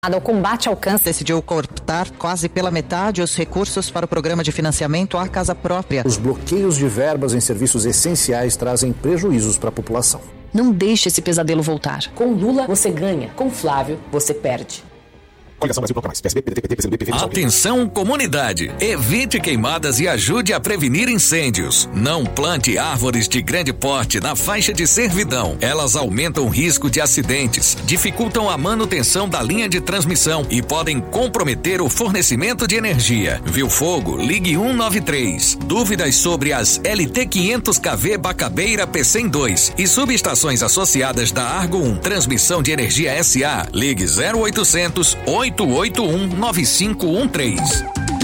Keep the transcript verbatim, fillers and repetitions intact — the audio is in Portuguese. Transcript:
ao combate ao câncer. Decidiu cortar quase pela metade os recursos para o programa de financiamento à casa própria. Os bloqueios de verbas em serviços essenciais trazem prejuízos para a população. Não deixe esse pesadelo voltar. Com Lula, você ganha. Com Flávio, você perde. Atenção, comunidade! Evite queimadas e ajude a prevenir incêndios. Não plante árvores de grande porte na faixa de servidão. Elas aumentam o risco de acidentes, dificultam a manutenção da linha de transmissão e podem comprometer o fornecimento de energia. Viu fogo? Ligue um nove três. Dúvidas sobre as L T quinhentos K V Bacabeira P cem dois e subestações associadas da Argo um Transmissão de Energia S A. Ligue zero oitocentos, oito oito um, nove cinco um três.